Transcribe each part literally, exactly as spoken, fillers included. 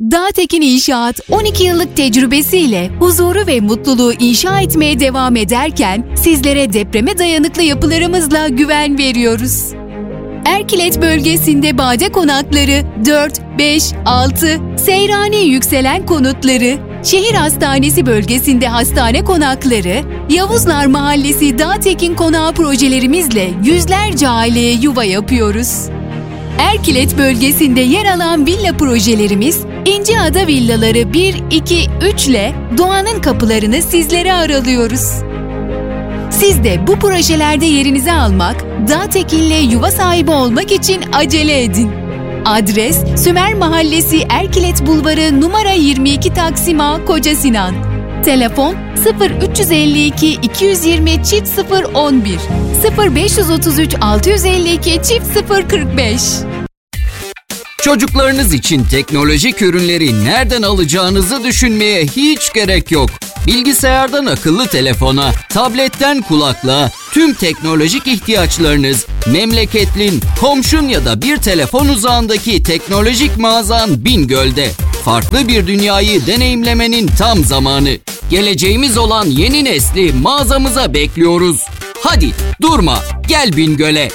Dağtekin İnşaat on iki yıllık tecrübesiyle huzuru ve mutluluğu inşa etmeye devam ederken sizlere depreme dayanıklı yapılarımızla güven veriyoruz. Erkilet bölgesinde bade konakları dört, beş, altı, Seyrani yükselen konutları, şehir hastanesi bölgesinde hastane konakları, Yavuzlar Mahallesi Dağtekin Konağı projelerimizle yüzlerce aileye yuva yapıyoruz. Erkilet bölgesinde yer alan villa projelerimiz İnciada Villaları bir, iki, üç ile doğanın kapılarını sizlere aralıyoruz. Siz de bu projelerde yerinizi almak, Dağtekin'le yuva sahibi olmak için acele edin. Adres Sümer Mahallesi Erkilet Bulvarı numara yirmi iki Taksim A Koca Sinan. Telefon sıfır üç elli iki iki yüz yirmi çift sıfır on bir, sıfır beş otuz üç altı yüz elli iki çift sıfır kırk beş. Çocuklarınız için teknolojik ürünleri nereden alacağınızı düşünmeye hiç gerek yok. Bilgisayardan akıllı telefona, tabletten kulaklığa, tüm teknolojik ihtiyaçlarınız memleketlin, komşun ya da bir telefon uzağındaki teknolojik mağazan Bingöl'de. Farklı bir dünyayı deneyimlemenin tam zamanı. Geleceğimiz olan yeni nesli mağazamıza bekliyoruz. Hadi durma, gel Bingöl'e.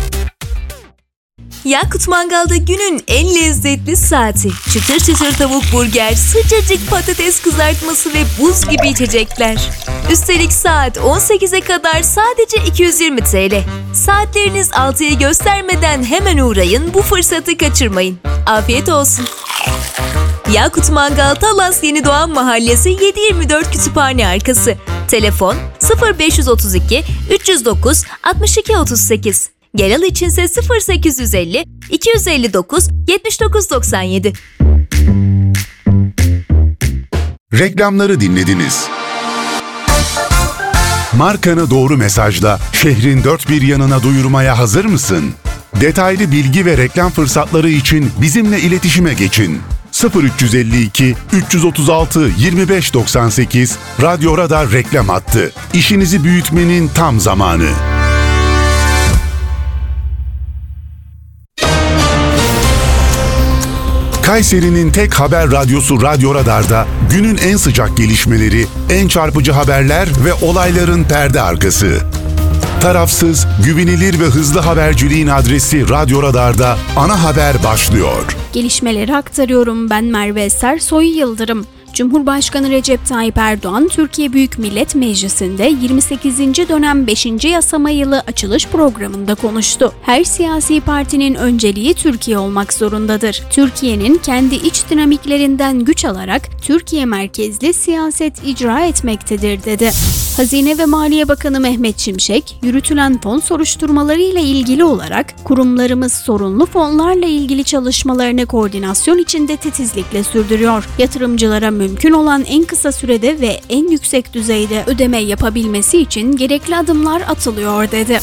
Yakut Mangal'da günün en lezzetli saati. Çıtır çıtır tavuk burger, sıcacık patates kızartması ve buz gibi içecekler. Üstelik saat on sekize kadar sadece iki yüz yirmi TL. Saatleriniz altıyı göstermeden hemen uğrayın, bu fırsatı kaçırmayın. Afiyet olsun. Yakut Mangal, Talas Yenidoğan Mahallesi yedi yirmi dört Kütüphane Arkası. Telefon sıfır beş otuz iki üç yüz dokuz altmış iki otuz sekiz. Genel içinse sıfır sekiz elli iki yüz elli dokuz yetmiş dokuz doksan yedi. Reklamları dinlediniz. Markanı doğru mesajla şehrin dört bir yanına duyurmaya hazır mısın? Detaylı bilgi ve reklam fırsatları için bizimle iletişime geçin. sıfır üç elli iki üç otuz altı yirmi beş doksan sekiz Radyo Radar reklam hattı. İşinizi büyütmenin tam zamanı. Kayseri'nin tek haber radyosu Radyo Radar'da günün en sıcak gelişmeleri, en çarpıcı haberler ve olayların perde arkası. Tarafsız, güvenilir ve hızlı haberciliğin adresi Radyo Radar'da ana haber başlıyor. Gelişmeleri aktarıyorum, ben Merve Sersoy Yıldırım. Cumhurbaşkanı Recep Tayyip Erdoğan, Türkiye Büyük Millet Meclisi'nde yirmi sekizinci dönem beşinci yasama yılı açılış programında konuştu. Her siyasi partinin önceliği Türkiye olmak zorundadır. Türkiye'nin kendi iç dinamiklerinden güç alarak Türkiye merkezli siyaset icra etmektedir dedi. Hazine ve Maliye Bakanı Mehmet Şimşek, yürütülen fon soruşturmaları ile ilgili olarak kurumlarımız sorunlu fonlarla ilgili çalışmalarını koordinasyon içinde titizlikle sürdürüyor. Yatırımcılara mümkün olan en kısa sürede ve en yüksek düzeyde ödeme yapabilmesi için gerekli adımlar atılıyor dedi.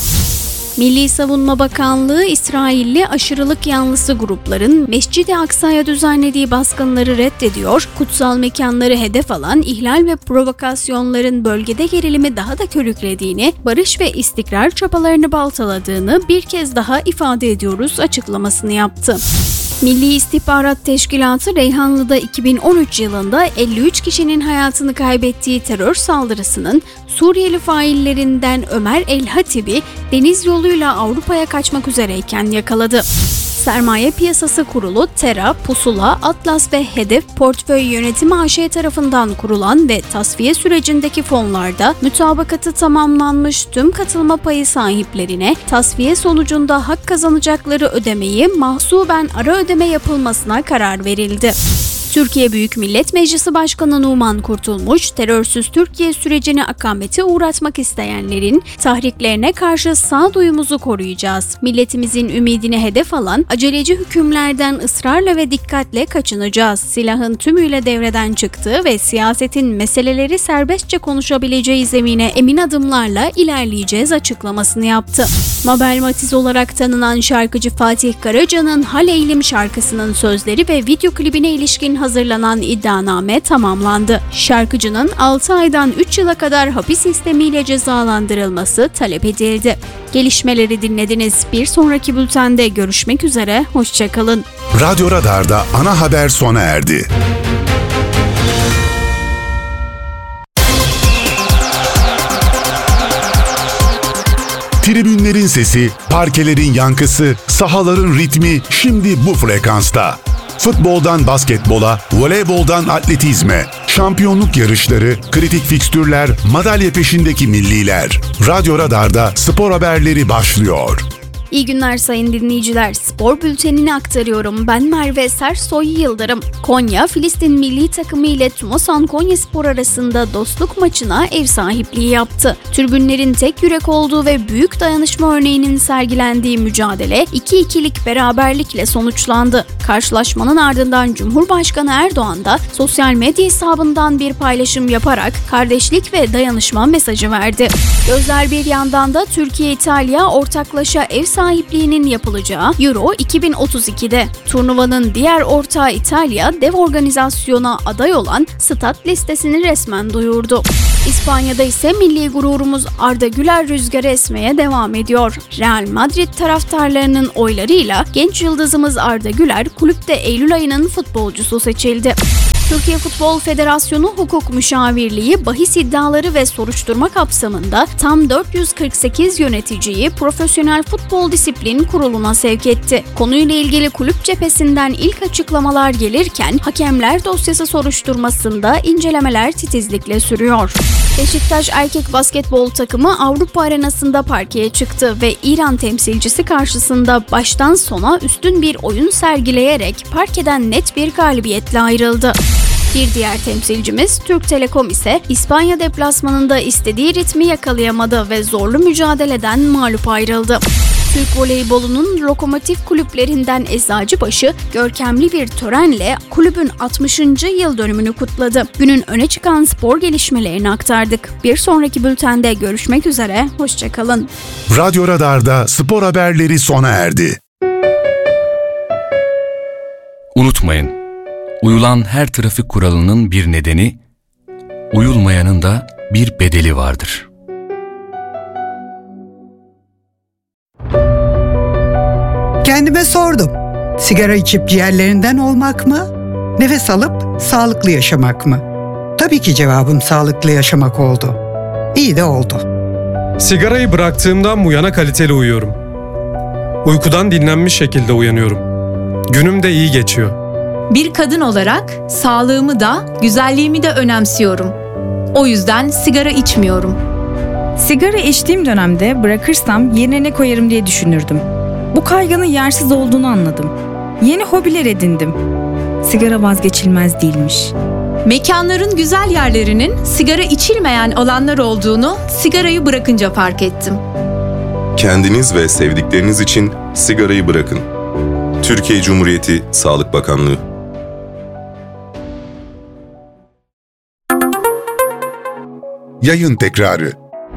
Milli Savunma Bakanlığı, İsrailli aşırılık yanlısı grupların Mescid-i Aksa'ya düzenlediği baskınları reddediyor, kutsal mekanları hedef alan ihlal ve provokasyonların bölgede gerilimi daha da körüklediğini, barış ve istikrar çabalarını baltaladığını bir kez daha ifade ediyoruz açıklamasını yaptı. Milli İstihbarat Teşkilatı, Reyhanlı'da iki bin on üç yılında elli üç kişinin hayatını kaybettiği terör saldırısının Suriyeli faillerinden Ömer El-Hatib'i deniz yoluyla Avrupa'ya kaçmak üzereyken yakaladı. Sermaye Piyasası Kurulu, Tera, Pusula, Atlas ve Hedef Portföy Yönetimi A Ş tarafından kurulan ve tasfiye sürecindeki fonlarda mütabakatı tamamlanmış tüm katılma payı sahiplerine tasfiye sonucunda hak kazanacakları ödemeyi mahsuben ara ödeme yapılmasına karar verildi. Türkiye Büyük Millet Meclisi Başkanı Numan Kurtulmuş, terörsüz Türkiye sürecini akamete uğratmak isteyenlerin tahriklerine karşı sağduyumuzu koruyacağız. Milletimizin ümidini hedef alan aceleci hükümlerden ısrarla ve dikkatle kaçınacağız. Silahın tümüyle devreden çıktığı ve siyasetin meseleleri serbestçe konuşabileceği zemine emin adımlarla ilerleyeceğiz açıklamasını yaptı. Mabel Matiz olarak tanınan şarkıcı Fatih Karaca'nın Hal Eğilim şarkısının sözleri ve video klibine ilişkin hazırlanan iddianame tamamlandı. Şarkıcının altı aydan üç yıla kadar hapis sistemiyle cezalandırılması talep edildi. Gelişmeleri dinlediniz. Bir sonraki bültende görüşmek üzere. Hoşçakalın. Radyo Radar'da ana haber sona erdi. Tribünlerin sesi, parkelerin yankısı, sahaların ritmi şimdi bu frekansta. Futboldan basketbola, voleyboldan atletizme, şampiyonluk yarışları, kritik fikstürler, madalya peşindeki milliler. Radyo Radar'da spor haberleri başlıyor. İyi günler sayın dinleyiciler. Spor bültenini aktarıyorum. Ben Merve Sersoy Yıldırım. Konya, Filistin milli takımı ile Tumasan Konyaspor arasında dostluk maçına ev sahipliği yaptı. Tribünlerin tek yürek olduğu ve büyük dayanışma örneğinin sergilendiği mücadele iki ikilik beraberlikle sonuçlandı. Karşılaşmanın ardından Cumhurbaşkanı Erdoğan da sosyal medya hesabından bir paylaşım yaparak kardeşlik ve dayanışma mesajı verdi. Gözler bir yandan da Türkiye-İtalya ortaklaşa ev sahipliğinin yapılacağı Euro iki bin otuz iki'de. Turnuvanın diğer ortağı İtalya, dev organizasyona aday olan stat listesini resmen duyurdu. İspanya'da ise milli gururumuz Arda Güler rüzgarı esmeye devam ediyor. Real Madrid taraftarlarının oylarıyla genç yıldızımız Arda Güler kulüpte Eylül ayının futbolcusu seçildi. Türkiye Futbol Federasyonu Hukuk Müşavirliği bahis iddiaları ve soruşturma kapsamında tam dört yüz kırk sekiz yöneticiyi Profesyonel Futbol Disiplin Kurulu'na sevk etti. Konuyla ilgili kulüp cephesinden ilk açıklamalar gelirken hakemler dosyası soruşturmasında incelemeler titizlikle sürüyor. Beşiktaş erkek basketbol takımı Avrupa arenasında parkeye çıktı ve İran temsilcisi karşısında baştan sona üstün bir oyun sergileyerek parkeden net bir galibiyetle ayrıldı. Bir diğer temsilcimiz Türk Telekom ise İspanya deplasmanında istediği ritmi yakalayamadı ve zorlu mücadeleden mağlup ayrıldı. Türk voleybolunun lokomotif kulüplerinden Eczacıbaşı görkemli bir törenle kulübün altmışıncı yıl dönümünü kutladı. Günün öne çıkan spor gelişmelerini aktardık. Bir sonraki bültende görüşmek üzere, hoşçakalın. Radyo Radar'da spor haberleri sona erdi. Unutmayın, uyulan her trafik kuralının bir nedeni, uyulmayanın da bir bedeli vardır. Kendime sordum. Sigara içip ciğerlerinden olmak mı? Nefes alıp sağlıklı yaşamak mı? Tabii ki cevabım sağlıklı yaşamak oldu. İyi de oldu. Sigarayı bıraktığımdan bu yana kaliteli uyuyorum. Uykudan dinlenmiş şekilde uyanıyorum. Günüm de iyi geçiyor. Bir kadın olarak sağlığımı da, güzelliğimi de önemsiyorum. O yüzden sigara içmiyorum. Sigara içtiğim dönemde bırakırsam yerine ne koyarım diye düşünürdüm. Bu kaygının yersiz olduğunu anladım. Yeni hobiler edindim. Sigara vazgeçilmez değilmiş. Mekanların güzel yerlerinin sigara içilmeyen alanlar olduğunu sigarayı bırakınca fark ettim. Kendiniz ve sevdikleriniz için sigarayı bırakın. Türkiye Cumhuriyeti Sağlık Bakanlığı. Yayın tekrarı.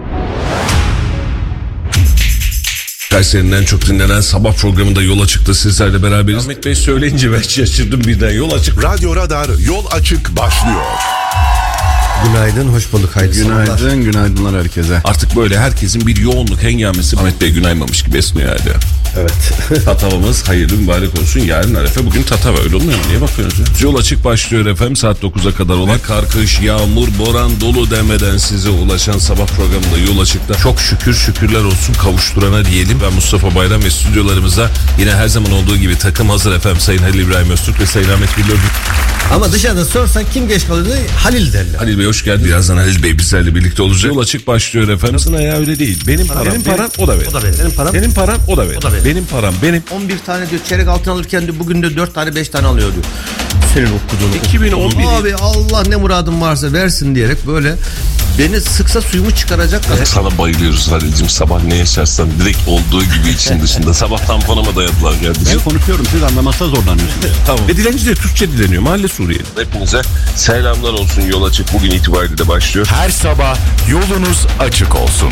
Kayseri'nin en çok dinlenen sabah programında yola çıktı sizlerle beraberiz. Ahmet Bey söyleyince ben şaşırdım birden. Yol açık. Radyo Radar yol açık başlıyor. Günaydın, hoş bulduk. Hayırlı Günaydın, sabahlar. günaydınlar herkese. Artık böyle herkesin bir yoğunluk hengamesi Ahmet Bey günaymamış gibi esmiyor yani. Evet. Tatavamız hayırlı mübarek olsun. Yarın Arefe, bugün Tatava, öyle olmuyor mu? Niye bakıyorsunuz ya? Yol açık başlıyor efendim saat dokuza kadar olan kar, kış, yağmur, boran, dolu demeden size ulaşan sabah programında yol açıkta. Çok şükür şükürler olsun kavuşturana diyelim. Ben Mustafa Bayram ve stüdyolarımıza yine her zaman olduğu gibi takım hazır efendim. Sayın Halil İbrahim Öztürk ve Sayın Ahmet Güllü. Ama dışarıda sorsan kim geç kalıyor? Halil derler. Halil Bey hoş geldin. Birazdan Halil Bey bizlerle birlikte olacak. Yol açık başlıyor efendim. Aslında ya öyle değil. Benim param, benim param o da benim. O da benim. Benim param. Benim param o da benim. O da benim. Benim param benim. on bir tane diyor çeyrek altın alırken diyor bugün de dört tane beş tane alıyor diyor. Senin okuduğunu. iki bin on bir Abi Allah ne muradın varsa versin diyerek böyle beni sıksa suyumu çıkaracak kadar. Sana bayılıyoruz Halil'cim. Sabah ne yaşarsan direkt olduğu gibi için dışında. Sabah tamponuma dayadılar kardeşim. Ben konuşuyorum, siz anlamakta zorlanıyorsunuz. Tamam. Ve dilenci de Türkçe dileniyor. Mahalle Suriyeli. Hepinize selamlar olsun. Yol açık bugün itibariyle de başlıyor. Her sabah yolunuz açık olsun.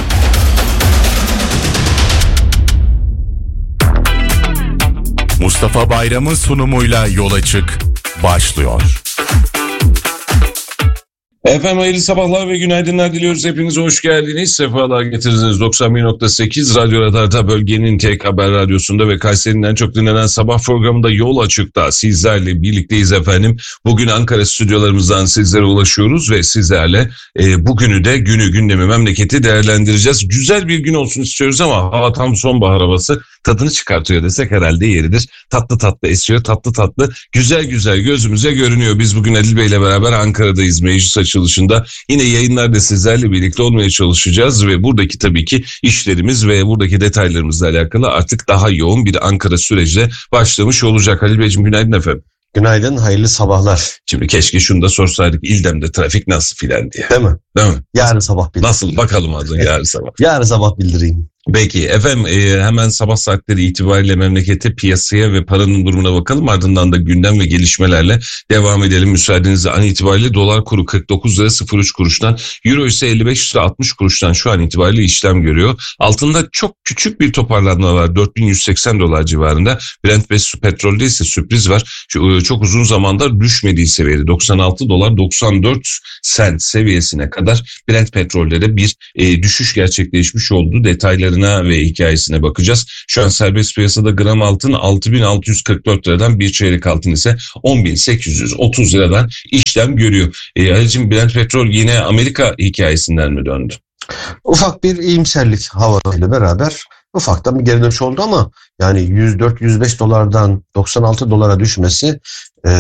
Mustafa Bayram'ın sunumuyla yol açık başlıyor. Efendim hayırlı sabahlar ve günaydınlar diliyoruz. Hepinize hoş geldiniz. Sefalar getirdiniz. doksan bir nokta sekiz Radyo Radar'da bölgenin tek haber radyosunda ve Kayseri'nin en çok dinlenen sabah programında Yol Açık'ta sizlerle birlikteyiz efendim. Bugün Ankara stüdyolarımızdan sizlere ulaşıyoruz ve sizlerle e, bugünü de günü gündemi memleketi değerlendireceğiz. Güzel bir gün olsun istiyoruz ama hava tam sonbahar havası, tadını çıkartıyor desek herhalde yeridir. Tatlı tatlı esiyor, tatlı tatlı güzel güzel gözümüze görünüyor. Biz bugün Adil Bey ile beraber Ankara'dayız. Meclis açılışında yine yayınlarda sizlerle birlikte olmaya çalışacağız ve buradaki tabii ki işlerimiz ve buradaki detaylarımızla alakalı artık daha yoğun bir Ankara süreci başlamış olacak. Halil Beyciğim günaydın efendim. Günaydın, hayırlı sabahlar. Şimdi keşke şunu da sorsaydık, İldem'de trafik nasıl filan diye. Değil mi? Değil mi? Yarın sabah bildireyim. Nasıl? Bakalım az önce yarın sabah. Yarın sabah bildireyim. Peki efendim e, hemen sabah saatleri itibariyle memlekete, piyasaya ve paranın durumuna bakalım. Ardından da gündem ve gelişmelerle devam edelim. Müsaadenizle an itibariyle dolar kuru kırk dokuz lira sıfır üç kuruştan, euro ise elli beş lira altmış kuruştan şu an itibariyle işlem görüyor. Altında çok küçük bir toparlanma var. dört bin yüz seksen dolar civarında. Brent ve petrolde ise sürpriz var. Şu, çok uzun zamandır düşmediği seviyede doksan altı dolar doksan dört sent seviyesine kadar Brent petrolde de bir e, düşüş gerçekleşmiş oldu. Detaylarına ve hikayesine bakacağız. Şu an serbest piyasada gram altın altı bin altı yüz kırk dört liradan, bir çeyrek altın ise on bin sekiz yüz otuz liradan işlem görüyor. E, Halil'cim, Brent petrol yine Amerika hikayesinden mi döndü? Ufak bir iyimserlik havasıyla beraber ufaktan bir geri dönüş oldu ama yani yüz dört yüz beş dolardan doksan altı dolara düşmesi ee,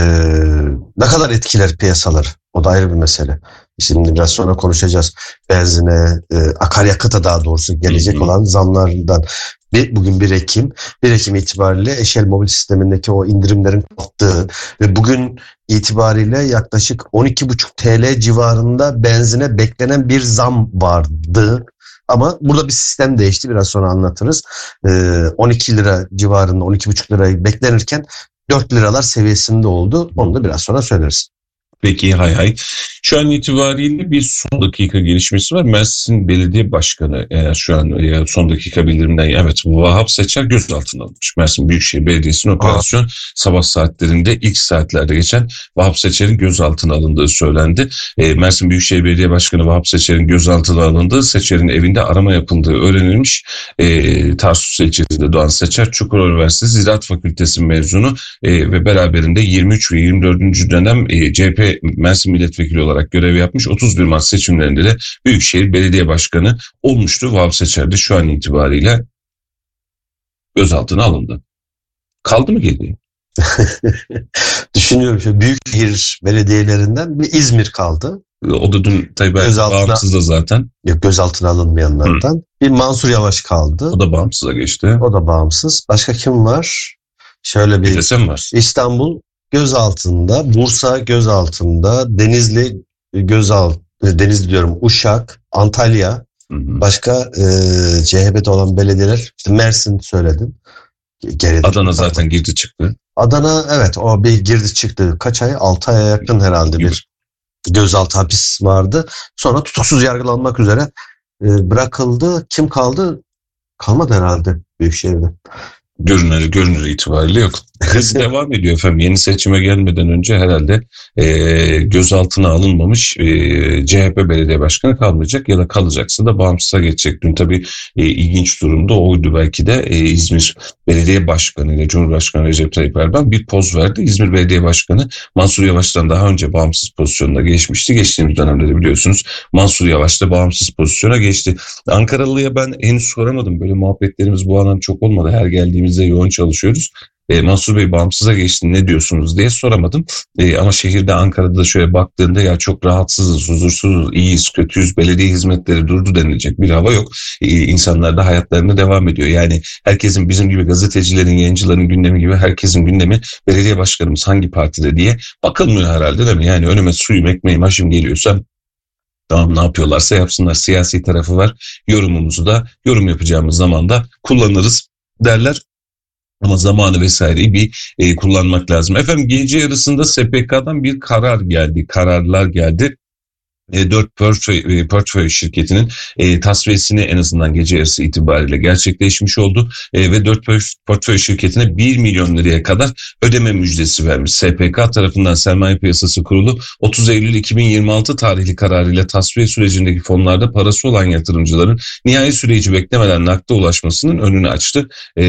ne kadar etkiler piyasaları? O da ayrı bir mesele. Şimdi biraz sonra konuşacağız. Benzine, e, akaryakıta daha doğrusu gelecek hı hı. olan zamlardan. Bir, bugün bir Ekim. bir Ekim itibariyle Eşel Mobil sistemindeki o indirimlerin kalktığı ve bugün itibariyle yaklaşık on iki buçuk TL civarında benzine beklenen bir zam vardı. Ama burada bir sistem değişti. Biraz sonra anlatırız. Ee, on iki lira civarında, on iki buçuk lirayı beklenirken dört liralar seviyesinde oldu. Onu da biraz sonra söyleriz. Peki hay hay. Şu an itibariyle bir son dakika gelişmesi var. Mersin Belediye Başkanı eğer şu an e, son dakika bildirimden evet Vahap Seçer gözaltına alınmış. Mersin Büyükşehir Belediyesi'nin operasyon Aa. sabah saatlerinde ilk saatlerde geçen Vahap Seçer'in gözaltına alındığı söylendi. E, Mersin Büyükşehir Belediye Başkanı Vahap Seçer'in gözaltına alındığı, Seçer'in evinde arama yapıldığı öğrenilmiş. E, Tarsus ilçesinde doğan Seçer, Çukurova Üniversitesi Ziraat Fakültesi mezunu e, ve beraberinde yirmi üç ve yirmi dördüncü dönem e, C H P Mersin Milletvekili olarak görev yapmış. otuz bir Mart seçimlerinde de Büyükşehir Belediye Başkanı olmuştu. Vahap Seçer de şu an itibariyle gözaltına alındı. Kaldı mı geriye? Düşünüyorum şu büyükşehir belediyelerinden bir İzmir kaldı. O da dün tabii bağımsız da zaten. Yok, gözaltına alınmayanlardan. Hı. Bir Mansur Yavaş kaldı. O da bağımsıza geçti. O da bağımsız. Başka kim var? Şöyle bir Desem var. İstanbul gözaltında, Bursa gözaltında, Denizli gözalt, Denizli diyorum, Uşak, Antalya, hı hı. başka e, C H P'de olan belediyeler, işte Mersin söyledim. Geride Adana zaten girdi çıktı. Adana evet o bir girdi çıktı. Kaç ay? altı aya yakın herhalde bir gözaltı hapis vardı. Sonra tutuksuz yargılanmak üzere e, bırakıldı. Kim kaldı? Kalmadı herhalde Büyükşehir'de. Görünür, görünür itibariyle yok. Hız devam ediyor efendim. Yeni seçime gelmeden önce herhalde e, gözaltına alınmamış e, C H P Belediye Başkanı kalmayacak ya da kalacaksa da bağımsıza geçecek. Dün tabii e, ilginç durumda oydu belki de e, İzmir Belediye Başkanı ile Cumhurbaşkanı Recep Tayyip Erdoğan bir poz verdi. İzmir Belediye Başkanı Mansur Yavaş'tan daha önce bağımsız pozisyonuna geçmişti. Geçtiğimiz dönemde de biliyorsunuz Mansur Yavaş da bağımsız pozisyona geçti. Ankaralı'ya ben henüz soramadım. Böyle muhabbetlerimiz bu alan çok olmadı. Her geldiğimizde yoğun çalışıyoruz. E, Mansur Bey bağımsıza geçti, ne diyorsunuz diye soramadım. E, ama şehirde, Ankara'da da şöyle baktığında ya çok rahatsızız, huzursuzuz, iyiyiz, kötüyüz, belediye hizmetleri durdu denilecek bir hava yok. E, insanlar da hayatlarına devam ediyor. Yani herkesin, bizim gibi gazetecilerin, yayıncıların gündemi gibi herkesin gündemi belediye başkanımız hangi partide diye bakılmıyor herhalde, değil mi? Yani önüme suyum, ekmeğim, aşım geliyorsa tamam, ne yapıyorlarsa yapsınlar. Siyasi tarafı var. Yorumumuzu da yorum yapacağımız zaman da kullanırız derler. Ama zamanı vesaireyi bir e, kullanmak lazım. Efendim gece yarısında S P K'dan bir karar geldi. Kararlar geldi. dört portföy, portföy şirketinin e, tasfiyesini en azından gece yarısı itibariyle gerçekleşmiş oldu e, ve dört portföy şirketine bir milyon liraya kadar ödeme müjdesi vermiş. S P K tarafından Sermaye Piyasası Kurulu otuz Eylül iki bin yirmi altı tarihli kararıyla tasfiye sürecindeki fonlarda parası olan yatırımcıların nihai süreci beklemeden nakde ulaşmasının önünü açtı. E,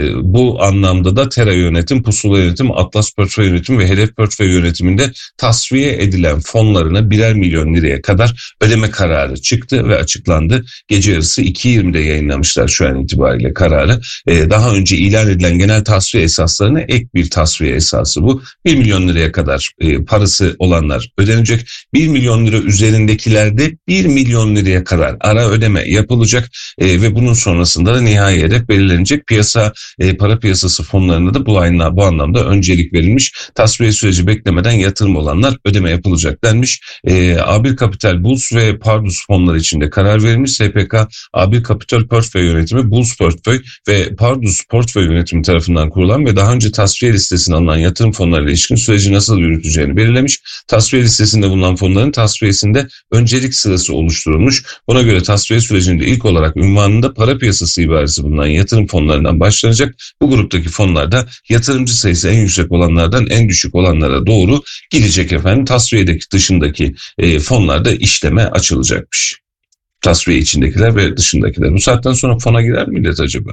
bu anlamda da Tera Yönetim, Pusula Yönetim, Atlas Portföy Yönetim ve Hedef Portföy Yönetiminde tasfiye edilen fonlarına birer milyon liraya kadar ödeme kararı çıktı ve açıklandı. Gece yarısı iki yirmide yayınlamışlar şu an itibariyle kararı. Ee, daha önce ilan edilen genel tasfiye esaslarına ek bir tasfiye esası bu. bir milyon liraya kadar e, parası olanlar ödenecek. bir milyon lira üzerindekilerde bir milyon liraya kadar ara ödeme yapılacak e, ve bunun sonrasında da nihai hedef belirlenecek. Piyasa e, para piyasası fonlarında da bu, aynı, bu anlamda öncelik verilmiş. Tasfiye süreci beklemeden yatırım olanlar ödeme yapılacak denmiş. E, A bir Kapital, Bulls ve Pardus fonları içinde karar verilmiş. S P K, A bir Kapital Portföy Yönetimi, Bulls Portföy ve Pardus Portföy Yönetimi tarafından kurulan ve daha önce tasfiye listesine alınan yatırım fonlarıyla ilişkin süreci nasıl yürüteceğini belirlemiş. Tasfiye listesinde bulunan fonların tasfiyesinde öncelik sırası oluşturulmuş. Buna göre tasfiye sürecinde ilk olarak ünvanında para piyasası ibaresi bulunan yatırım fonlarından başlanacak. Bu gruptaki fonlarda yatırımcı sayısı en yüksek olanlardan en düşük olanlara doğru gidecek efendim. Tasfiyedeki dışındaki e, fonlarda işleme açılacakmış. Tasfiye içindekiler ve dışındakiler. Bu saatten sonra fona girer mi millet acaba?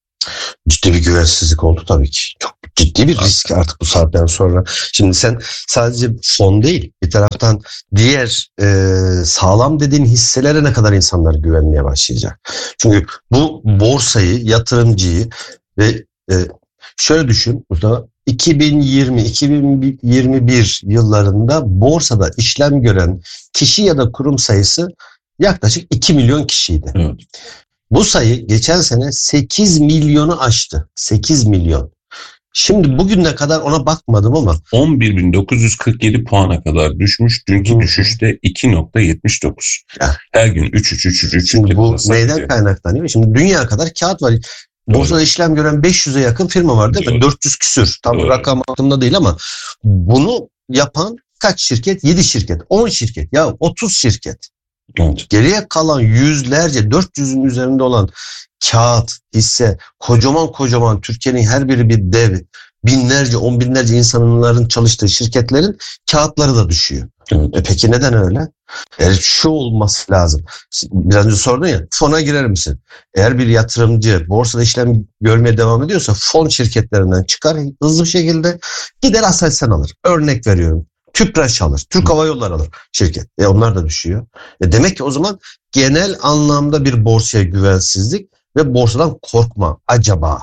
Ciddi bir güvensizlik oldu tabii ki. Çok ciddi bir risk artık bu saatten sonra. Şimdi sen sadece fon değil, bir taraftan diğer e, sağlam dediğin hisselere ne kadar insanlar güvenmeye başlayacak. Çünkü bu borsayı, yatırımcıyı ve e, şöyle düşün Mustafa, iki bin yirmi iki bin yirmi bir yıllarında borsada işlem gören kişi ya da kurum sayısı yaklaşık iki milyon kişiydi. Evet. Bu sayı geçen sene sekiz milyonu aştı. sekiz milyon. Şimdi bugüne kadar ona bakmadım ama on bir bin dokuz yüz kırk yedi puana kadar düşmüş. Dünkü düşüşte iki nokta yetmiş dokuz. Ya. Her gün üç üç üç üç. Şimdi bu neyden kaynaklanıyor? Şimdi dünya kadar kağıt var. Borsada işlem gören beş yüze yakın firma var değil mi? dört yüz küsür. Tam Doğru. rakam aklımda değil ama bunu yapan kaç şirket? yedi şirket, on şirket, ya otuz şirket. Evet. Geriye kalan yüzlerce, dört yüzün üzerinde olan kağıt, hisse, kocaman kocaman Türkiye'nin her biri bir dev, binlerce, on binlerce insanların çalıştığı şirketlerin kağıtları da düşüyor. Evet. E peki neden öyle? Yani şu olması lazım. Biraz önce sordun ya, fona girer misin? Eğer bir yatırımcı borsada işlem görmeye devam ediyorsa fon şirketlerinden çıkar hızlı bir şekilde, gider Aselsan alır. Örnek veriyorum. Tüpraş alır, Türk Hava Yolları alır şirket. E onlar da düşüyor. E demek ki o zaman genel anlamda bir borsaya güvensizlik ve borsadan korkma acaba.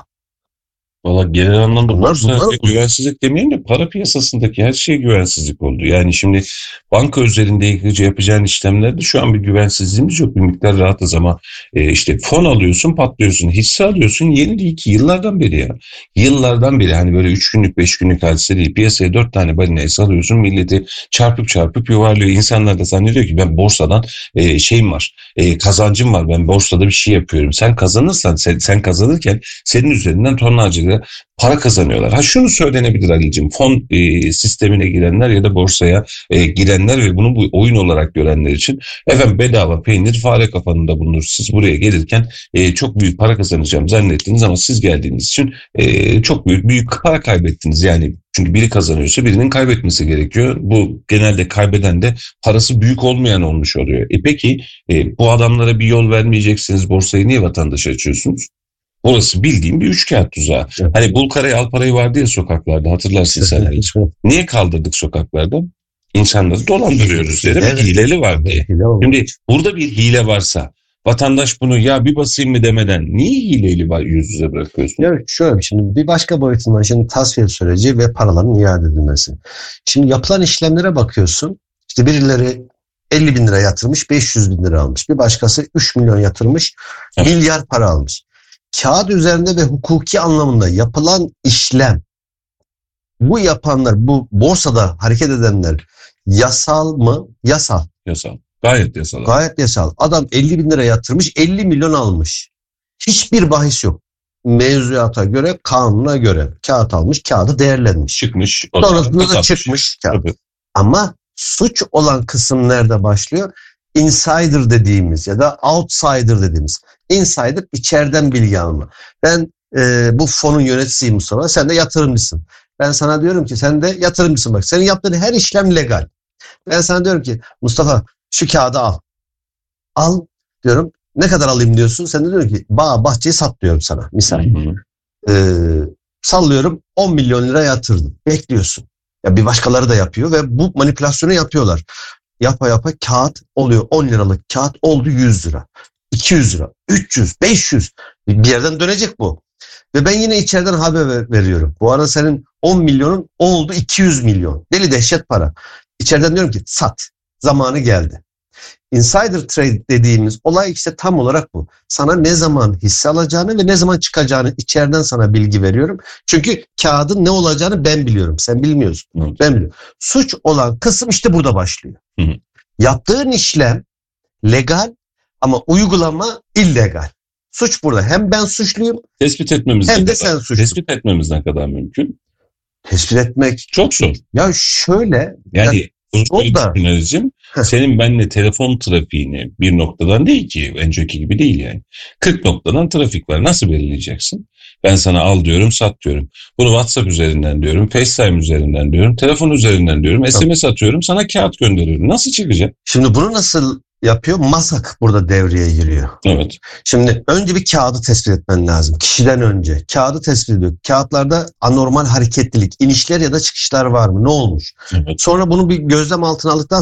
Valla genel anlamda bunlar, bunlar güvensizlik demeyelim de para piyasasındaki her şeye güvensizlik oldu. Yani şimdi banka üzerinde yıkıcı yapacağın işlemlerde şu an bir güvensizliğimiz yok. Bir miktar rahatız ama e, işte fon alıyorsun, patlıyorsun, hisse alıyorsun. Yeni değil ki, yıllardan beri ya. Yıllardan beri hani böyle üç günlük beş günlük hadise değil. Piyasaya dört tane balina alıyorsun, milleti çarpıp çarpıp yuvarlıyor. İnsanlar da zannediyor ki ben borsadan e, şeyim var, e, kazancım var, ben borsada bir şey yapıyorum. Sen kazanırsan, sen, sen kazanırken senin üzerinden tonlarca para kazanıyorlar. Ha şunu söylenebilir Ali'cim, fon e, sistemine girenler ya da borsaya e, girenler ve bunu bu oyun olarak görenler için efendim bedava peynir fare kafanında bulunur. Siz buraya gelirken e, çok büyük para kazanacağım zannettiniz ama siz geldiğiniz için e, çok büyük büyük para kaybettiniz. Yani çünkü biri kazanıyorsa birinin kaybetmesi gerekiyor. Bu genelde kaybeden de parası büyük olmayan olmuş oluyor. E peki e, bu adamlara bir yol vermeyeceksiniz, borsayı niye vatandaşa açıyorsunuz? Orası bildiğim bir üçkağıt tuzağı. Evet. Hani bul karayı al parayı vardı ya sokaklarda, hatırlarsın sen. Niye kaldırdık sokaklarda? İnsanları dolandırıyoruz diye, evet. Bir hileli var diye. Şimdi burada bir hile varsa vatandaş bunu ya bir basayım mı demeden niye hileyle var yüz yüze bırakıyorsun? Evet, şöyle şimdi bir başka boyutundan şimdi tasfiye süreci ve paraların iade edilmesi. Şimdi yapılan işlemlere bakıyorsun. İşte birileri elli bin lira yatırmış, beş yüz bin lira almış. Bir başkası üç milyon yatırmış, evet. milyar para almış. Kağıt üzerinde ve hukuki anlamında yapılan işlem, bu yapanlar, bu borsada hareket edenler yasal mı? Yasal. Yasal. Gayet yasal. Gayet yasal. Adam elli bin lira yatırmış, elli milyon almış. Hiçbir bahis yok. Mevzuata göre, kanuna göre kağıt almış, kağıdı değerlenmiş. Çıkmış. Sonrasında da çıkmış kağıt. Tabii. Ama suç olan kısım nerede başlıyor? insider dediğimiz ya da outsider dediğimiz. Insider içeriden bilgi alma. Ben e, bu fonun yöneticisiyim Mustafa. Sen de yatırımcısın. Ben sana diyorum ki sen de yatırımcısın bak. Senin yaptığın her işlem legal. Ben sana diyorum ki Mustafa şu kağıdı al. Al diyorum. Ne kadar alayım diyorsun. Sen de diyorsun ki bağ bahçeyi sat diyorum sana. Misal. Ee, sallıyorum on milyon lira yatırdım. Bekliyorsun. Ya bir başkaları da yapıyor ve bu manipülasyonu yapıyorlar. Yapa yapa kağıt oluyor. on liralık kağıt oldu yüz lira. iki yüz lira. üç yüz, beş yüz. Bir yerden dönecek bu. Ve ben yine içeriden haber veriyorum. Bu arada senin on milyonun oldu iki yüz milyon. Deli dehşet para. İçeriden diyorum ki sat. Zamanı geldi. Insider trade dediğimiz olay işte tam olarak bu. Sana ne zaman hisse alacağını ve ne zaman çıkacağını içeriden sana bilgi veriyorum. Çünkü kağıdın ne olacağını ben biliyorum. Sen bilmiyorsun. Hı. Ben biliyorum. Suç olan kısım işte burada başlıyor. Hı hı. Yaptığın işlem legal ama uygulama illegal. Suç burada. Hem ben suçluyum tespit etmemiz hem de kadar, sen suçlusun. Tespit etmemiz ne kadar mümkün? Tespit etmek çok zor. Ya şöyle yani Analizim, senin benimle telefon trafiğini bir noktadan değil ki önceki gibi değil yani. kırk noktadan trafik var. Nasıl belirleyeceksin? Ben sana al diyorum, sat diyorum. Bunu WhatsApp üzerinden diyorum, FaceTime üzerinden diyorum, telefon üzerinden diyorum, S M S atıyorum, sana kağıt gönderiyorum. Nasıl çıkacak? Şimdi bunu nasıl yapıyor? MASAK burada devreye giriyor. Evet. Şimdi önce bir kağıdı tespit etmen lazım. Kişiden önce. Kağıdı tespit ediyor. Kağıtlarda anormal hareketlilik, inişler ya da çıkışlar var mı? Ne olmuş? Evet. Sonra bunu bir gözlem altına aldıktan sonra